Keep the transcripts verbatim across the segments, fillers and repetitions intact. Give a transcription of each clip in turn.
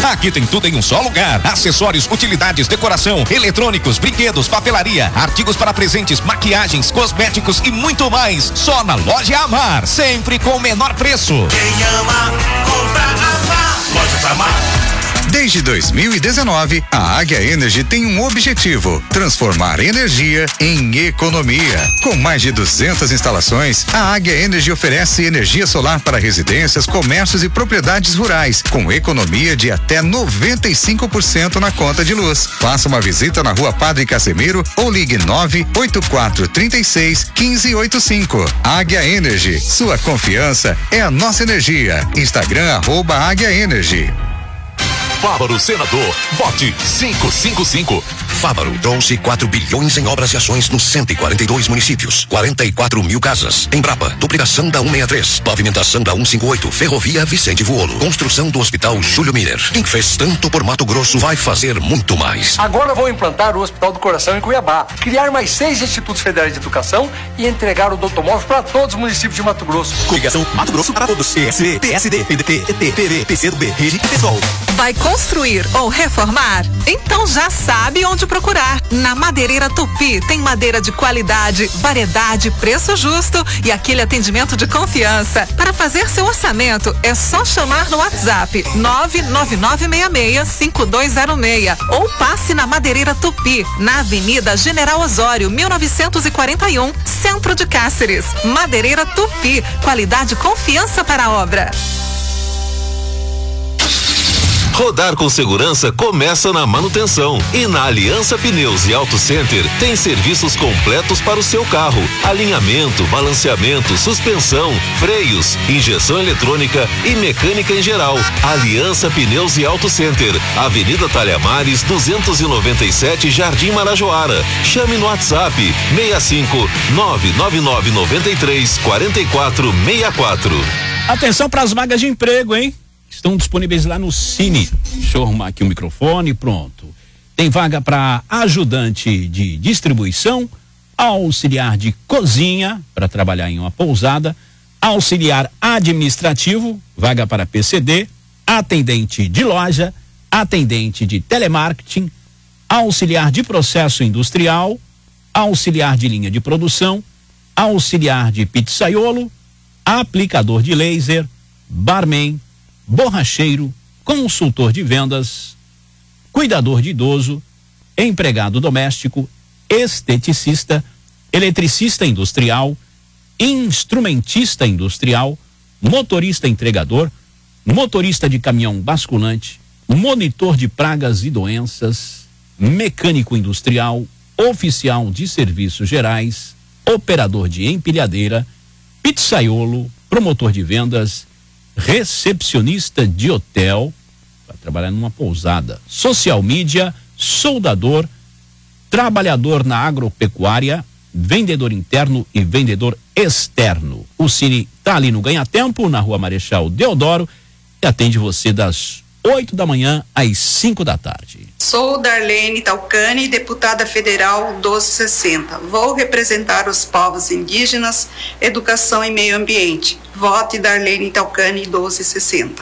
Aqui tem tudo em um só lugar. Acessórios, utilidades, decoração, eletrônicos, brinquedos, papelaria, artigos para presentes, maquiagens, cosméticos e muito mais. Só na Loja Amar, sempre com o menor preço. Quem ama, compra Amar. Lojas Amar. Desde dois mil e dezenove, a Águia Energy tem um objetivo: transformar energia em economia. Com mais de duzentas instalações, a Águia Energy oferece energia solar para residências, comércios e propriedades rurais, com economia de até noventa e cinco por cento na conta de luz. Faça uma visita na Rua Padre Casemiro ou ligue nove oito quatro três seis um cinco oito cinco. Águia Energy, sua confiança é a nossa energia. Instagram arroba Águia Energy. Fávaro Senador, vote cinco cinco cinco. Fávaro trouxe quatro bilhões em obras e ações nos cento e quarenta e dois municípios, quarenta e quatro mil casas. Embrapa, duplicação da cento e sessenta e três, pavimentação da cento e cinquenta e oito, ferrovia Vicente Vuolo, construção do Hospital Júlio Miller. Quem fez tanto por Mato Grosso vai fazer muito mais. Agora vou implantar o Hospital do Coração em Cuiabá, criar mais seis institutos federais de educação e entregar o doutomóvel para todos os municípios de Mato Grosso. Coligação Mato Grosso para todos. P S B, P S D, P D T, E T, P V, P C do B, Rede e Pessoal. Vai construir ou reformar? Então já sabe onde procurar. Na Madeireira Tupi tem madeira de qualidade, variedade, preço justo e aquele atendimento de confiança. Para fazer seu orçamento é só chamar no WhatsApp nove nove nove seis seis cinco dois zero seis ou passe na Madeireira Tupi, na Avenida General Osório, mil novecentos e quarenta e um, Centro de Cáceres. Madeireira Tupi, qualidade e confiança para a obra. Rodar com segurança começa na manutenção. E na Aliança Pneus e Auto Center tem serviços completos para o seu carro: alinhamento, balanceamento, suspensão, freios, injeção eletrônica e mecânica em geral. Aliança Pneus e Auto Center, Avenida Talhamares, duzentos e noventa e sete, Jardim Marajoara. Chame no WhatsApp seis cinco nove nove nove nove três quatro quatro seis quatro. Atenção para as vagas de emprego, hein? Estão disponíveis lá no Cine. Deixa eu arrumar aqui o microfone, pronto. Tem vaga para ajudante de distribuição, auxiliar de cozinha, para trabalhar em uma pousada, auxiliar administrativo, vaga para P C D, atendente de loja, atendente de telemarketing, auxiliar de processo industrial, auxiliar de linha de produção, auxiliar de pizzaiolo, aplicador de laser, barman, borracheiro, consultor de vendas, cuidador de idoso, empregado doméstico, esteticista, eletricista industrial, instrumentista industrial, motorista entregador, motorista de caminhão basculante, monitor de pragas e doenças, mecânico industrial, oficial de serviços gerais, operador de empilhadeira, pizzaiolo, promotor de vendas, recepcionista de hotel, para trabalhar numa pousada, social media, soldador, trabalhador na agropecuária, vendedor interno e vendedor externo. O Cine tá ali no Ganha Tempo, na Rua Marechal Deodoro, e atende você das oito da manhã às cinco da tarde. Sou Darlene Talcani, deputada federal doze sessenta. Vou representar os povos indígenas, educação e meio ambiente. Vote Darlene Talcani doze sessenta.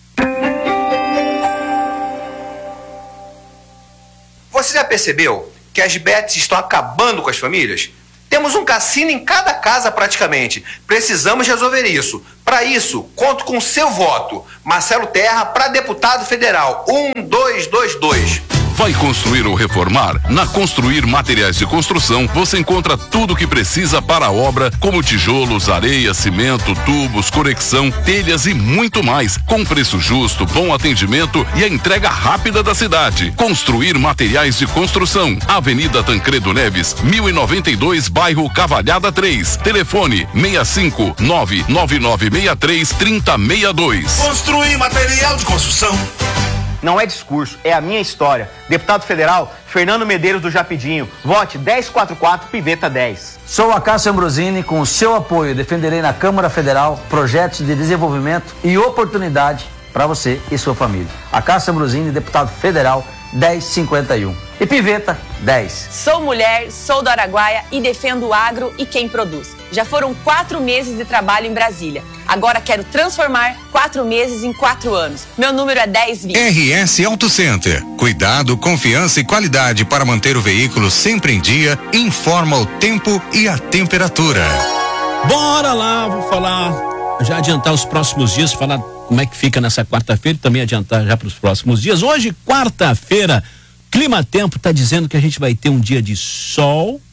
Você já percebeu que as bets estão acabando com as famílias? Temos um cassino em cada casa praticamente. Precisamos resolver isso. Para isso, conto com seu voto. Marcelo Terra para deputado federal. um, dois, dois, dois. Vai construir ou reformar? Na Construir Materiais de Construção, você encontra tudo o que precisa para a obra, como tijolos, areia, cimento, tubos, conexão, telhas e muito mais, com preço justo, bom atendimento e a entrega rápida da cidade. Construir Materiais de Construção, Avenida Tancredo Neves, mil e noventa e dois, bairro Cavalhada três. Telefone seis cinco nove nove nove seis três três zero seis dois. Construir Material de Construção. Não é discurso, é a minha história. Deputado federal, Fernando Medeiros do Japidinho. Vote dez quatro quatro, Piveta dez. Sou a Cássio Ambrosini, com o seu apoio defenderei na Câmara Federal projetos de desenvolvimento e oportunidade para você e sua família. A Cássio Ambrosini, deputado federal, dez cinquenta e um. E Piveta, dez. Sou mulher, sou do Araguaia e defendo o agro e quem produz. Já foram quatro meses de trabalho em Brasília. Agora quero transformar quatro meses em quatro anos. Meu número é dez vinte. R S Auto Center. Cuidado, confiança e qualidade para manter o veículo sempre em dia. Informa o tempo e a temperatura. Bora lá, vou falar, já adiantar os próximos dias, falar como é que fica nessa quarta-feira e também adiantar já para os próximos dias. Hoje, quarta-feira, Clima Tempo está dizendo que a gente vai ter um dia de sol,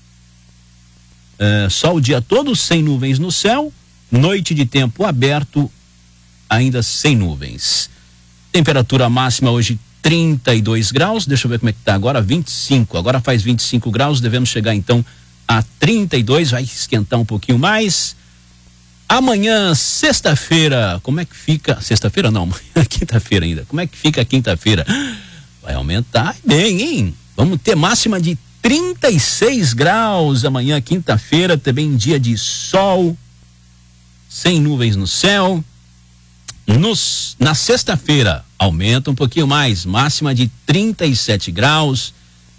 é, sol o dia todo, sem nuvens no céu, noite de tempo aberto, ainda sem nuvens. Temperatura máxima hoje trinta e dois graus, deixa eu ver como é que tá agora, vinte e cinco, agora faz vinte e cinco graus, devemos chegar então a trinta e dois, vai esquentar um pouquinho mais. Amanhã, sexta-feira, como é que fica? Sexta-feira não, quinta-feira ainda. Como é que fica a quinta-feira? Vai aumentar bem, hein? Vamos ter máxima de trinta e seis graus amanhã, quinta-feira, também dia de sol, sem nuvens no céu. Nos, na sexta-feira, aumenta um pouquinho mais, máxima de trinta e sete graus.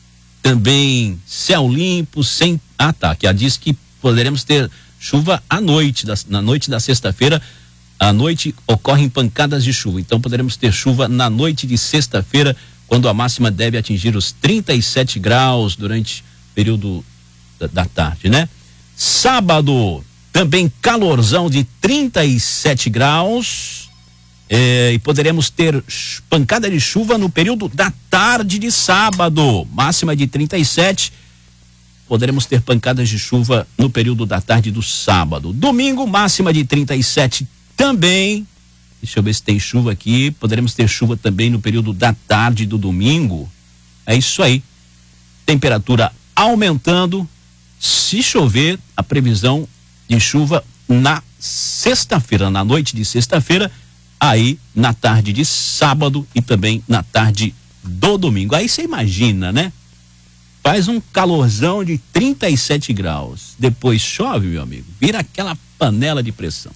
Também céu limpo, sem. Ah, tá. Que ela diz que poderemos ter chuva à noite, da, na noite da sexta-feira. À noite ocorrem pancadas de chuva. Então poderemos ter chuva na noite de sexta-feira, quando a máxima deve atingir os trinta e sete graus durante o período da, da tarde, né? Sábado, também calorzão de trinta e sete graus. É, e poderemos ter pancada de chuva no período da tarde de sábado, máxima de trinta e sete. Poderemos ter pancadas de chuva no período da tarde do sábado. Domingo, máxima de trinta e sete também. Deixa eu ver se tem chuva aqui. Poderemos ter chuva também no período da tarde do domingo. É isso aí. Temperatura aumentando. Se chover, a previsão de chuva na sexta-feira, na noite de sexta-feira, aí na tarde de sábado e também na tarde do domingo. Aí você imagina, né? Faz um calorzão de trinta e sete graus. Depois chove, meu amigo, vira aquela panela de pressão.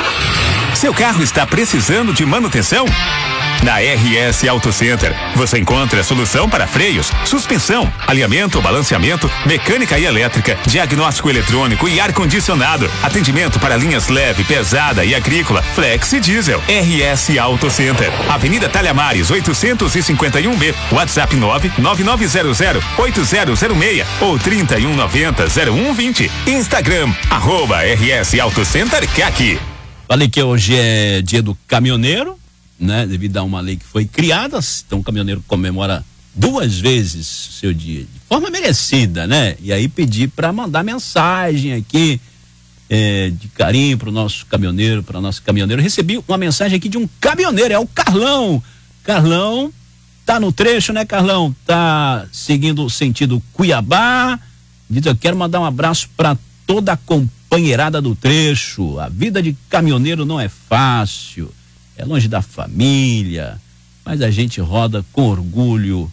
Seu carro está precisando de manutenção? Na R S Auto Center, você encontra a solução para freios, suspensão, alinhamento, balanceamento, mecânica e elétrica, diagnóstico eletrônico e ar-condicionado, atendimento para linhas leve, pesada e agrícola, flex e diesel. R S Auto Center, Avenida Talhamares, oitocentos e cinquenta e um B, WhatsApp nove nove nove zero zero oito zero zero seis ou trinta e um noventa zero um vinte. Instagram, arroba R S Auto Center C A C. Falei que hoje é dia do caminhoneiro, né? Devido a uma lei que foi criada, então o caminhoneiro comemora duas vezes o seu dia, de forma merecida, né? E aí pedi para mandar mensagem aqui é, de carinho para o nosso caminhoneiro, para nosso caminhoneiro. Recebi uma mensagem aqui de um caminhoneiro, é o Carlão. Carlão tá no trecho, né, Carlão? Tá seguindo o sentido Cuiabá. Diz: eu quero mandar um abraço para toda a companheirada do trecho. A vida de caminhoneiro não é fácil. É longe da família, mas a gente roda com orgulho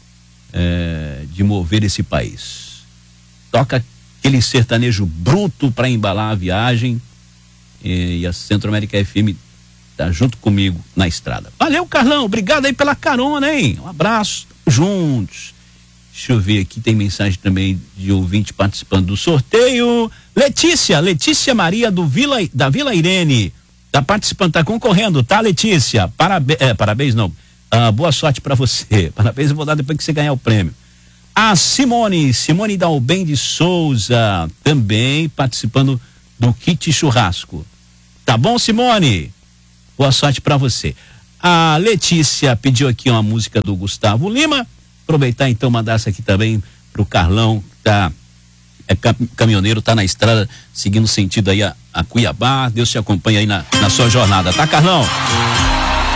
é, de mover esse país. Toca aquele sertanejo bruto para embalar a viagem e, e a Centro América F M tá junto comigo na estrada. Valeu, Carlão, obrigado aí pela carona, hein? Um abraço, juntos. Deixa eu ver aqui, tem mensagem também de ouvinte participando do sorteio. Letícia, Letícia Maria do Vila, da Vila Irene. Tá participando, tá concorrendo, tá, Letícia? Parabéns, é, parabéns não. Ah, boa sorte para você. Parabéns, eu vou dar depois que você ganhar o prêmio. A Simone, Simone Dalben de Souza, também participando do kit churrasco. Tá bom, Simone? Boa sorte para você. A Letícia pediu aqui uma música do Gustavo Lima. Aproveitar então, mandar essa aqui também pro Carlão, que tá é caminhoneiro, tá na estrada, seguindo sentido aí a, a Cuiabá. Deus te acompanha aí na, na sua jornada, tá, Carlão?